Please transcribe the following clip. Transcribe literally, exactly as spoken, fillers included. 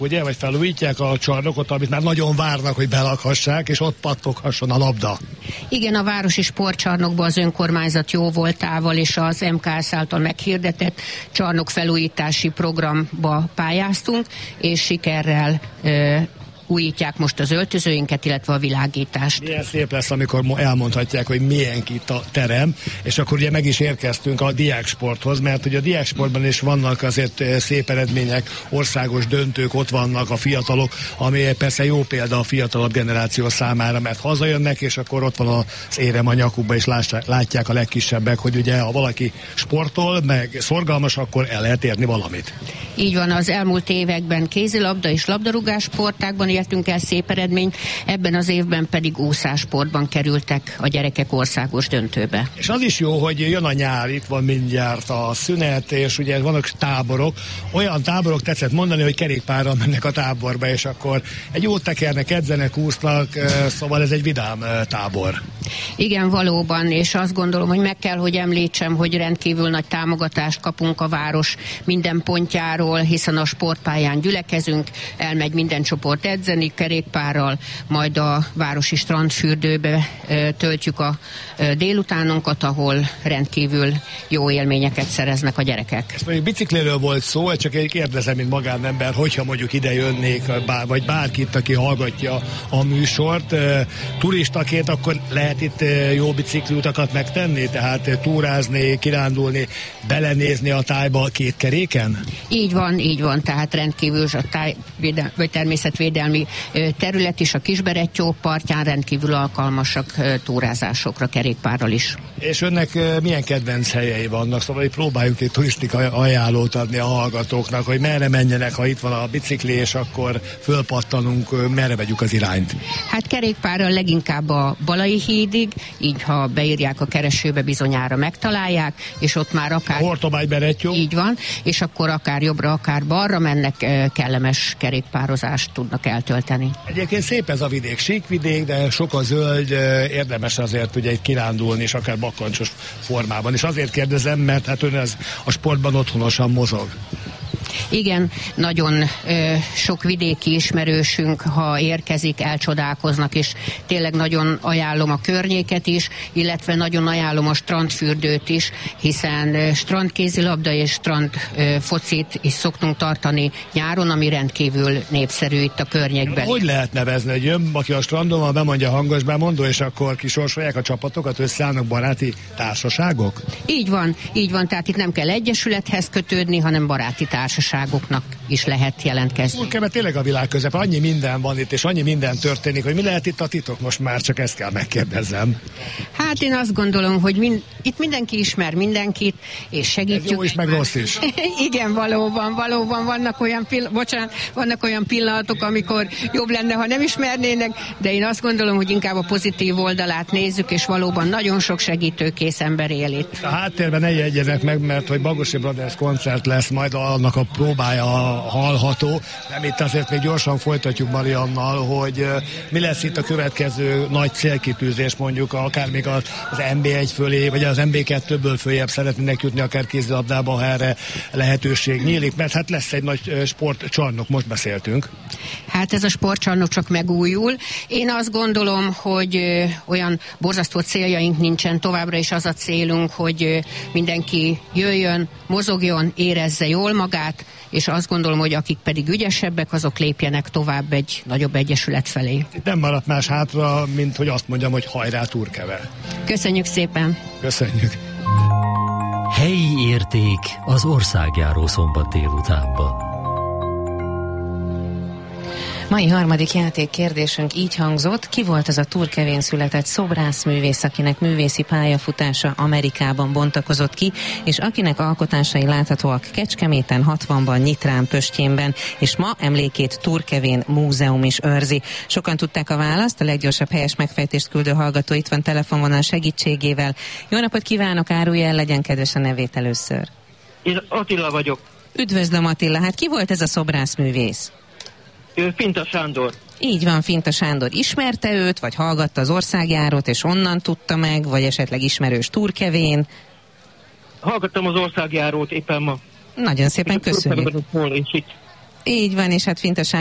ugye, vagy felújítják a csarnokot, amit már nagyon várnak, hogy belakhassák, és ott pattoghasson a labda. Igen, a városi sportcsarnokban az önkormányzat jó voltával és az em ká es által meghirdetett csarnokfelújítási programba pályáztunk, és sikerrel e, újítják most az öltözőinket, illetve a világítást. Milyen szép lesz, amikor elmondhatják, hogy milyen itt a terem, és akkor ugye meg is érkeztünk a diáksporthoz, mert ugye a diáksportban is vannak azért szép eredmények, országos döntők, ott vannak a fiatalok, ami persze jó példa a fiatalabb generáció számára, mert hazajönnek, és akkor ott van az érem a nyakukba, és látják a legkisebbek, hogy ugye ha valaki sportol, meg szorgalmas, akkor el lehet érni valamit. Így van, az elmúlt években kézilabda és labdarúgás sportákban értünk el szép eredményt, ebben az évben pedig úszássportban kerültek a gyerekek országos döntőbe. És az is jó, hogy jön a nyár, itt van mindjárt a szünet, és ugye vannak táborok, olyan táborok tetszett mondani, hogy kerékpárral mennek a táborba, és akkor egy jót tekernek, edzenek, úsznak, szóval ez egy vidám tábor. Igen, valóban, és azt gondolom, hogy meg kell, hogy említsem, hogy rendkívül nagy támogatást kapunk a város minden pontjáról, hiszen a sportpályán gyülekezünk, elmegy minden csoport edzeni kerékpárral, majd a városi strandfürdőbe e, töltjük a e, délutánunkat, ahol rendkívül jó élményeket szereznek a gyerekek. Ezt mondjuk bicikliről volt szó, csak egy kérdezem, mint magánember, hogyha mondjuk ide jönnék, bár, vagy bárkit, aki hallgatja a műsort, e, turistaként, akkor lehet itt e, jó bicikliutakat megtenni, tehát e, túrázni, kirándulni, belenézni a tájba két keréken? Így van, így van, tehát rendkívül a táj, vagy természetvédelmi terület is a Kisberettyó partján rendkívül alkalmasak túrázásokra, kerékpárral is. És önnek milyen kedvenc helyei vannak? Szóval hogy próbáljuk egy turisztikai ajánlót adni a hallgatóknak, hogy merre menjenek, ha itt van a bicikli, és akkor fölpattanunk, merre vegyük az irányt? Hát kerékpárral leginkább a Balai hídig, így ha beírják a keresőbe, bizonyára megtalálják, és ott már akár... Hortobágy-Berettyó. Így van, és akkor akár jobbra, akár balra mennek, kellemes kerékpározást tudnak eltölteni. Egyébként szép ez a vidék, sík vidék, de sok a zöld, érdemes azért ugye egy kirándulni, és akár bakkancsos formában. És azért kérdezem, mert hát ön ez a sportban otthonosan mozog. Igen, nagyon ö, sok vidéki ismerősünk, ha érkezik, elcsodálkoznak, és tényleg nagyon ajánlom a környéket is, illetve nagyon ajánlom a strandfürdőt is, hiszen ö, strandkézilabda és strand ö, focit is szoktunk tartani nyáron, ami rendkívül népszerű itt a környékben. Hogy lehet nevezni, hogy jön, aki a strandon van, bemondja hangos bemondó, és akkor kisorsolják a csapatokat, összeállnak baráti társaságok? Így van, így van, tehát itt nem kell egyesülethez kötődni, hanem baráti társaságoknak is lehet jelentkezni. Úr, mert tényleg a világ közepe, annyi minden van itt, és annyi minden történik, hogy mi lehet itt a titok, most már csak ezt kell megkérdezzem. Hát én azt gondolom, hogy min- itt mindenki ismer mindenkit, és segítjük. Ez jó is, meg rossz is. Igen, valóban, valóban vannak olyan, pill- bocsánat, vannak olyan pillanatok, amikor jobb lenne, ha nem ismernének, de én azt gondolom, hogy inkább a pozitív oldalát nézzük, és valóban nagyon sok segítőkész ember él itt. A háttérben ne jegyenek meg, mert hogy Bagosi Brothers koncert lesz, majd annak a próbája hallható. Nem, itt azért még gyorsan folytatjuk Mariannal, hogy mi lesz itt a következő nagy célkitűzés, mondjuk akár még az, az en bé egy fölé, vagy az en bé kettőből följebb szeretnének jutni akár kézilabdába, ha erre lehetőség nyílik, mert hát lesz egy nagy sportcsarnok, most beszéltünk. Hát ez a sportcsarnok csak megújul. Én azt gondolom, hogy ö, olyan borzasztó céljaink nincsen, továbbra is az a célunk, hogy ö, mindenki jöjjön, mozogjon, érezze jól magát, és azt gondolom, hogy akik pedig ügyesebbek, azok lépjenek tovább egy nagyobb egyesület felé. Itt nem maradt más hátra, mint hogy azt mondjam, hogy hajrá Turkeve. Köszönjük szépen! Köszönjük! Helyi érték az országjáró szombat délutánban. Mai harmadik játék kérdésünk így hangzott: ki volt az a Turkevén született szobrászművész, akinek művészi pályafutása Amerikában bontakozott ki, és akinek alkotásai láthatóak Kecskeméten, hatvanban, Nyitrán, Pöstjénben, és ma emlékét Turkevén múzeum is őrzi. Sokan tudták a választ, a leggyorsabb helyes megfejtést küldő hallgató itt van telefonvonal segítségével. Jó napot kívánok, árulja el, legyen kedves a nevét először. Én Attila vagyok. Üdvözlöm, Attila, hát ki volt ez a szobrászművész? Finta Sándor. Így van, Finta Sándor. Ismerte őt, vagy hallgatta az országjárót, és onnan tudta meg, vagy esetleg ismerős Turkevén? Hallgattam az országjárót éppen ma. Nagyon szépen köszönjük. Hol és itt. Így van, és hát Finta